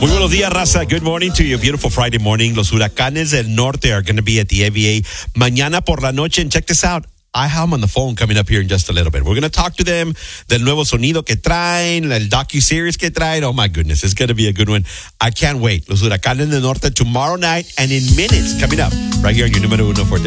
Muy buenos días, raza. Good morning to you. Beautiful Friday morning. Los huracanes del norte are going to be at the AVA mañana por la noche. And check this out. I have them on the phone coming up here in just a little bit. We're going to talk to them del nuevo sonido que traen, el docu-series que traen. Oh, my goodness. It's going to be a good one. I can't wait. Los huracanes del norte tomorrow night and in minutes coming up right here on your número uno for